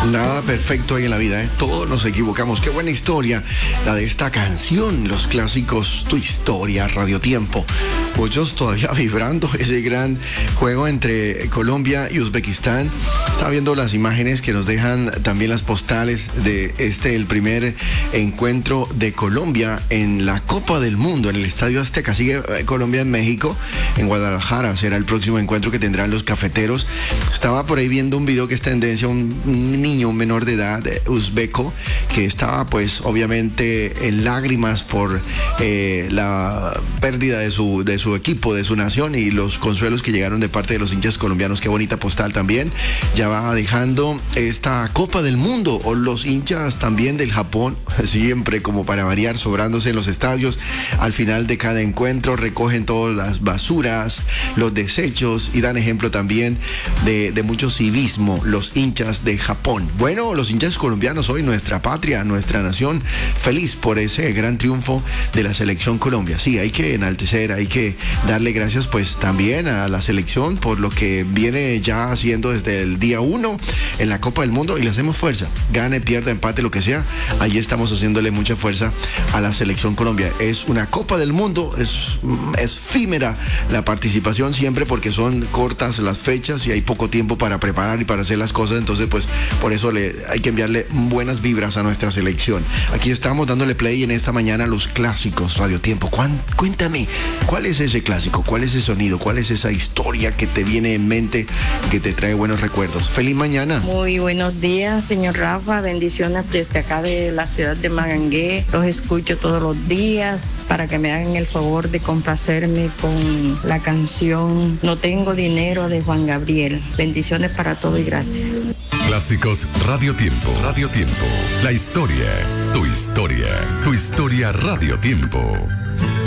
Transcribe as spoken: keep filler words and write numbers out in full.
Nada perfecto hay en la vida, ¿eh? Todos nos equivocamos. Qué buena historia la de esta canción, los clásicos Tu Historia, Radio Tiempo. Muchos todavía vibrando ese gran juego entre Colombia y Uzbekistán. Estaba viendo las imágenes que nos dejan también las postales de este, el primer encuentro de Colombia en la Copa del Mundo, en el Estadio Azteca. Sigue eh, Colombia en México, en Guadalajara. Será el próximo encuentro que tendrán los cafeteros. Estaba por ahí viendo un video que es tendencia, un, un niño, un menor de edad, eh, uzbeco, que estaba pues obviamente en lágrimas por eh, la pérdida de su, de su equipo, de su nación, y los consuelos que llegaron de parte de los hinchas colombianos. Qué bonita postal también. Ya va dejando esta Copa del Mundo, o los hinchas también del Japón, siempre como para variar, sobrándose en los estadios. Al final de cada encuentro recogen todas las basuras, los desechos, y dan ejemplo también de, de mucho civismo los hinchas de Japón. Bueno, los hinchas colombianos hoy, nuestra patria, nuestra nación, feliz por ese gran triunfo de la selección Colombia. Sí, hay que enaltecer, hay que darle gracias pues también a la selección por lo que viene ya haciendo desde el día uno en la Copa del Mundo, y le hacemos fuerza, gane, pierda, empate, lo que sea. Ahí estamos haciéndole mucha fuerza a la selección Colombia. Es una Copa del Mundo, es, es efímera la participación siempre, porque son cortas las fechas y hay poco tiempo para preparar y para hacer las cosas. Entonces pues por eso le, hay que enviarle buenas vibras a nuestra selección. Aquí estamos dándole play en esta mañana a los clásicos Radio Tiempo. ¿Cuán, cuéntame, ¿cuál es ese clásico? ¿Cuál es ese sonido? ¿Cuál es esa historia que te viene en mente, que te trae buenos recuerdos? ¡Feliz mañana! Muy buenos días, señor Rafa. Bendiciones desde acá de la ciudad de Magangué. Los escucho todos los días para que me hagan el favor de complacerme con la canción No Tengo Dinero de Juan Gabriel. Bendiciones para todos y gracias. Clásicos Radio Tiempo. Radio Tiempo. La historia. Tu historia. Tu historia Radio Tiempo.